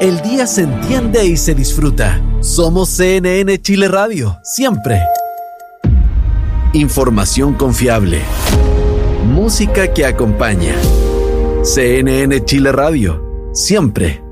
el día se entiende y se disfruta. Somos CNN Chile Radio, siempre. Información confiable. Música que acompaña. CNN Chile Radio, siempre.